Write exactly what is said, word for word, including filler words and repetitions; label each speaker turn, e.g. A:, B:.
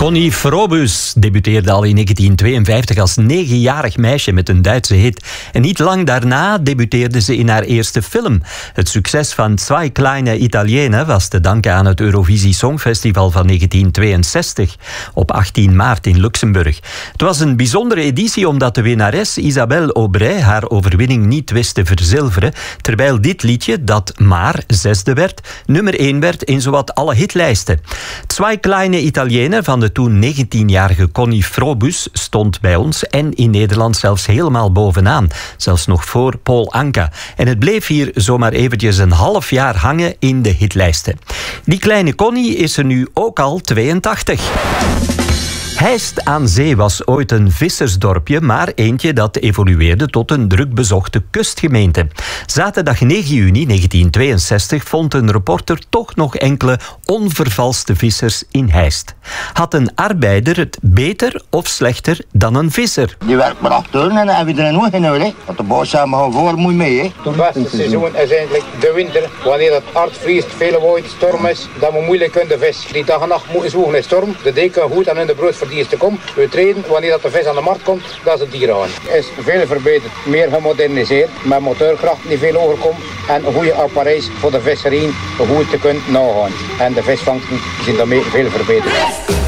A: Connie Frobus debuteerde al in negentien tweeënvijftig als negenjarig meisje met een Duitse hit. En niet lang daarna debuteerde ze in haar eerste film. Het succes van Zwei kleine Italiener was te danken aan het Eurovisie Songfestival van negentien tweeënzestig op achttien maart in Luxemburg. Het was een bijzondere editie omdat de winnares Isabelle Aubray haar overwinning niet wist te verzilveren, terwijl dit liedje, dat maar zesde werd, nummer één werd in zowat alle hitlijsten. Zwei kleine Italiener van de toen negentienjarige Connie Frobus stond bij ons en in Nederland zelfs helemaal bovenaan. Zelfs nog voor Paul Anka. En het bleef hier zomaar eventjes een half jaar hangen in de hitlijsten. Die kleine Connie is er nu ook al tweeëntachtig. Heist aan Zee was ooit een vissersdorpje, maar eentje dat evolueerde tot een druk bezochte kustgemeente. Zaterdag negen juni negentien tweeënzestig vond een reporter toch nog enkele onvervalste vissers in Heist. Had een arbeider het beter of slechter dan een visser?
B: Je werkt maar acht uur en dan heb je er nog in nodig. Want de boot zijn maar voor moet mee. Hè.
C: Het beste seizoen is eigenlijk de winter. Wanneer het hard vriest, veel wind, storm is, dan we moeilijk kunnen de vis. Die dag en nacht moeten zwoegen in storm. De deken goed en in de brood voor die te komen. We treden wanneer dat de vis aan de markt komt, dat is het dier aan. Is veel verbeterd, meer gemoderniseerd, met motorkracht die veel hoger komt en goede appareils voor de visserij goed te kunnen nagaan. En de visvangsten zijn daarmee veel verbeterd.